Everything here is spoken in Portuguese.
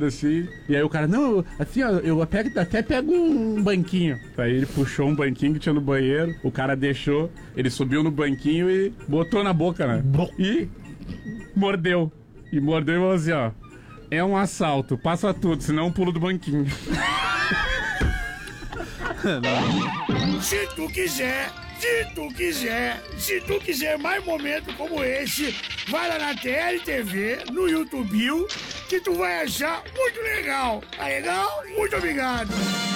lado, assim. E aí o cara, não, assim, ó, eu até pego um banquinho. Aí ele puxou um banquinho que tinha no banheiro, o cara deixou, ele subiu no banquinho e botou na boca, né? E mordeu. E mordeu e falou assim, ó, é um assalto, passa tudo, senão eu pulo do banquinho. Se tu quiser mais momentos como esse, vai lá na TLTV, no YouTube, que tu vai achar muito legal. Tá legal? Muito obrigado.